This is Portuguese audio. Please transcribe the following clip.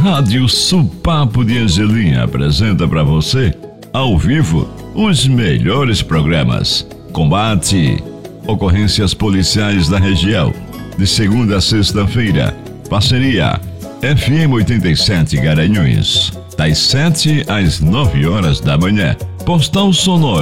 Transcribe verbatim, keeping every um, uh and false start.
Rádio Supapo de Angelim apresenta para você, ao vivo, os melhores programas. Combate, ocorrências policiais da região, de segunda a sexta-feira. Parceria F M oitenta e sete Garanhuns, das sete às nove horas da manhã. Postal sonoro